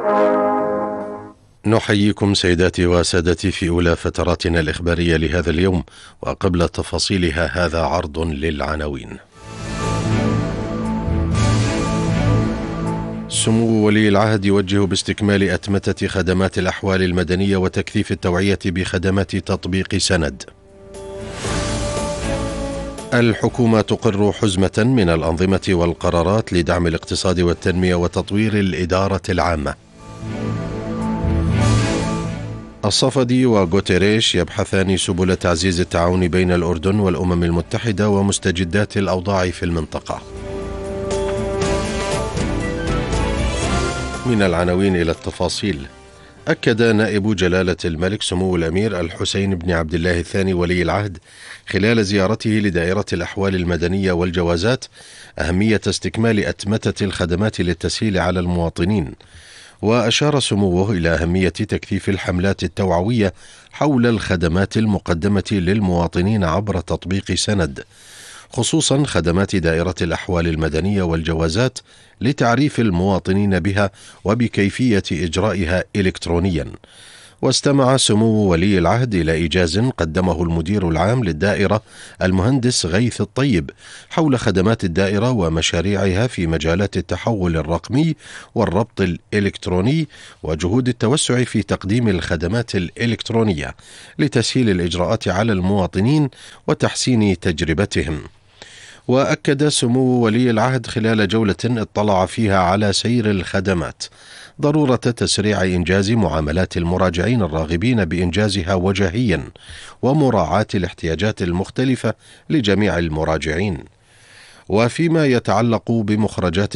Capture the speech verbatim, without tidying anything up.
نحييكم سيداتي وسادتي في أولى فتراتنا الإخبارية لهذا اليوم، وقبل تفاصيلها هذا عرض للعناوين. سمو ولي العهد يوجه باستكمال أتمتة خدمات الأحوال المدنية وتكثيف التوعية بخدمات تطبيق سند. الحكومة تقر حزمة من الأنظمة والقرارات لدعم الاقتصاد والتنمية وتطوير الإدارة العامة. الصفدي وغوتيريش يبحثان سبل تعزيز التعاون بين الأردن والأمم المتحدة ومستجدات الأوضاع في المنطقة. من العناوين إلى التفاصيل. أكد نائب جلالة الملك سمو الأمير الحسين بن عبد الله الثاني ولي العهد خلال زيارته لدائرة الأحوال المدنية والجوازات أهمية استكمال أتمتة الخدمات للتسهيل على المواطنين، وأشار سموه إلى أهمية تكثيف الحملات التوعوية حول الخدمات المقدمة للمواطنين عبر تطبيق سند، خصوصا خدمات دائرة الأحوال المدنية والجوازات لتعريف المواطنين بها وبكيفية إجرائها إلكترونيا. واستمع سمو ولي العهد إلى إيجاز قدمه المدير العام للدائرة المهندس غيث الطيب حول خدمات الدائرة ومشاريعها في مجالات التحول الرقمي والربط الإلكتروني وجهود التوسع في تقديم الخدمات الإلكترونية لتسهيل الإجراءات على المواطنين وتحسين تجربتهم. وأكد سمو ولي العهد خلال جولة اطلع فيها على سير الخدمات ضرورة تسريع إنجاز معاملات المراجعين الراغبين بإنجازها وجاهيا ومراعاة الاحتياجات المختلفة لجميع المراجعين. وفيما يتعلق بمخرجات